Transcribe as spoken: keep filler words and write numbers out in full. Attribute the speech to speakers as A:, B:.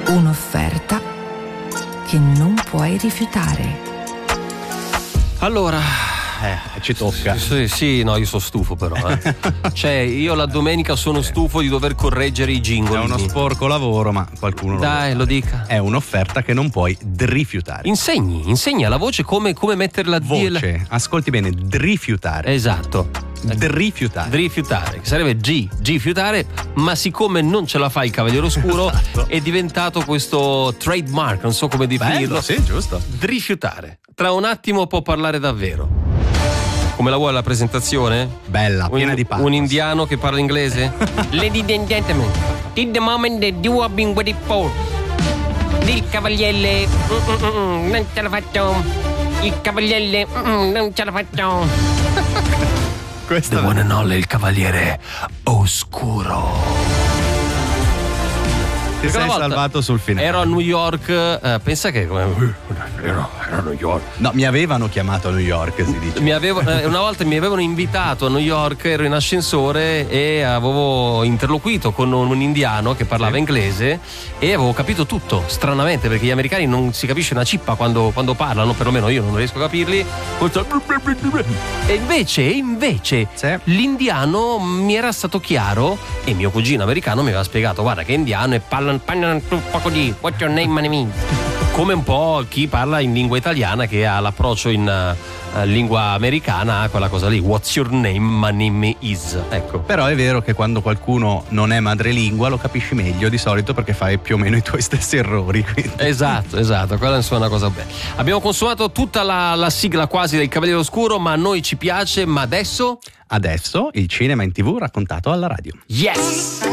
A: Un'offerta che non puoi rifiutare.
B: Allora,
C: Eh, ci tocca.
B: sì, sì, no, io sono stufo però. Eh. Cioè, io la domenica sono stufo di dover correggere i jingle.
C: È uno sporco lavoro, ma qualcuno lo
B: Dai, lo dica.
C: È un'offerta che non puoi rifiutare.
B: Insegni, insegna la voce come, come mettere la D.
C: Voce, ascolti bene, rifiutare.
B: Esatto.
C: Rifiutare.
B: Rifiutare, che sarebbe G, G fiutare, ma siccome non ce la fa il Cavaliere Oscuro,
C: Esatto.
B: è diventato questo trademark, non so come definirlo.
C: Bello, sì, giusto.
B: Rifiutare. Tra un attimo può parlare davvero. Come la vuoi la presentazione?
C: Bella, piena
B: un,
C: di pathos.
B: Un indiano che parla inglese? Ladies and gentlemen, till the moment that you have been waiting for. Il cavaliere mm, mm, mm, non ce l'ha fatto. Il cavaliere mm, non ce l'ha fatto.
C: Questa
B: The one and only, il Cavaliere Oscuro.
C: ti sei salvato sul finale.
B: Ero a New York, eh, pensa che come, ero, ero a New York.
C: No, mi avevano chiamato a New York, si dice.
B: Mi avevo, eh, una volta mi avevano invitato a New York, ero in ascensore e avevo interloquito con un, un indiano che parlava
C: Sì.
B: inglese e avevo capito tutto, stranamente, perché gli americani non si capisce una cippa quando, quando parlano, perlomeno io non riesco a capirli. E invece, invece
C: Sì.
B: l'indiano mi era stato chiaro e mio cugino americano mi aveva spiegato: guarda che è indiano e parlano, parlano un po' così, what's your name, my name is? Come un po' chi parla in lingua italiana che ha l'approccio in uh, lingua americana, quella cosa lì, what's your name, my name is. Ecco.
C: Però è vero che quando qualcuno non è madrelingua lo capisci meglio di solito perché fai più o meno i tuoi stessi errori. Quindi.
B: Esatto, esatto, quella insomma è una cosa bella. Abbiamo consumato tutta la, la sigla quasi del Cavaliere Oscuro, ma a noi ci piace, ma adesso?
C: Adesso il cinema in tivù raccontato alla radio.
B: Yes!